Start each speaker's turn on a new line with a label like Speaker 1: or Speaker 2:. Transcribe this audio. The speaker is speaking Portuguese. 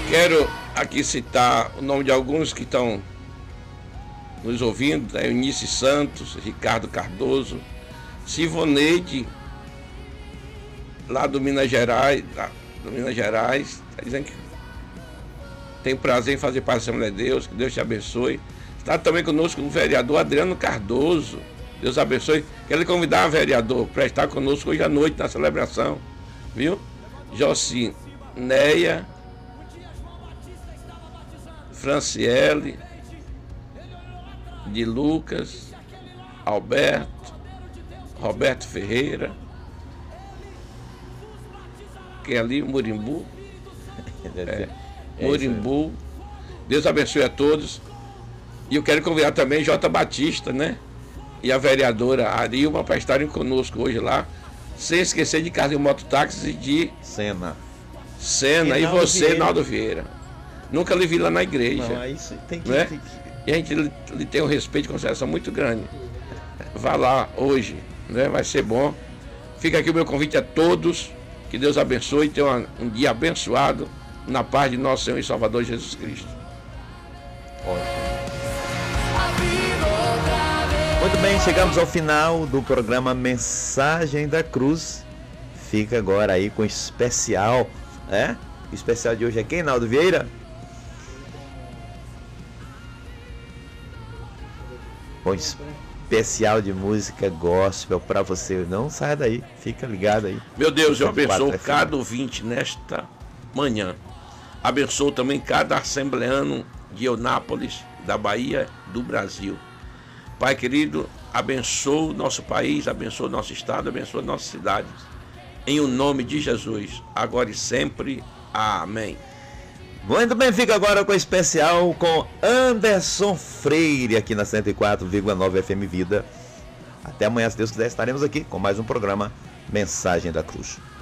Speaker 1: Quero aqui citar o nome de alguns que estão nos ouvindo, né? Eunice Santos, Ricardo Cardoso, Sivoneide, lá do Minas Gerais, está dizendo que tem prazer em fazer parte da Assembleia de Deus, que Deus te abençoe. Está também conosco o vereador Adriano Cardoso, Deus abençoe. Quero convidar o vereador para estar conosco hoje à noite na celebração, viu? Jocineia, Franciele, de Lucas, Alberto, Roberto Ferreira, que é ali, Murimbu. Murimbu. Deus abençoe a todos. E eu quero convidar também J. Batista, né? E a vereadora Arilma para estarem conosco hoje lá. Sem esquecer de Carlos Mototáxi e de
Speaker 2: Sena.
Speaker 1: E você, Naldo Vieira. Nunca lhe vi lá na igreja.
Speaker 2: Não, isso tem que,
Speaker 1: né?
Speaker 2: tem que...
Speaker 1: E a gente lhe tem um respeito e consideração muito grande. Vá lá hoje, né? Vai ser bom. Fica aqui o meu convite a todos. Que Deus abençoe e tenha um dia abençoado na paz de nosso Senhor e Salvador Jesus Cristo.
Speaker 2: Muito bem, chegamos ao final do programa Mensagem da Cruz. Fica agora aí com o especial, né? O especial de hoje é quem, Naldo Vieira? Com especial de música gospel para você. Não saia daí, fica ligado aí.
Speaker 1: Meu Deus, eu abençoo cada ouvinte nesta manhã. Abençoo também cada assembleano de Eunápolis, da Bahia, do Brasil. Pai querido, abençoa o nosso país, abençoa o nosso estado, abençoa a nossa cidade. Em o nome de Jesus, agora e sempre. Amém.
Speaker 2: Muito bem, fica agora com o especial com Anderson Freire aqui na 104,9 FM Vida. Até amanhã, se Deus quiser, estaremos aqui com mais um programa Mensagem da Cruz.